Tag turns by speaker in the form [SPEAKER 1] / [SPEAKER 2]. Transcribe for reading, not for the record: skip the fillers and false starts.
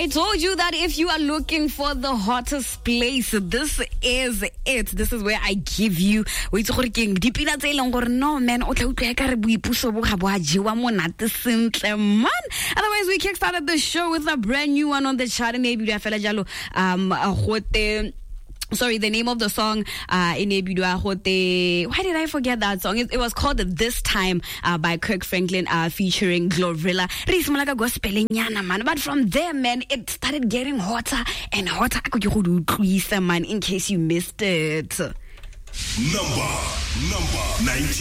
[SPEAKER 1] I told you that if you are looking for the hottest place, this is it. This is where I give you. No man, otherwise we kickstarted the show with a brand new one on the chart. Sorry, the name of the song, why did I forget that song? It was called This Time by Kirk Franklin featuring Glorilla. But from there, man, it started getting hotter and hotter. In case you missed it.
[SPEAKER 2] Number 19.